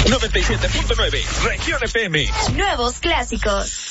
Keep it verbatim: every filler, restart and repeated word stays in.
noventa y siete punto nueve, Región F M. Nuevos clásicos.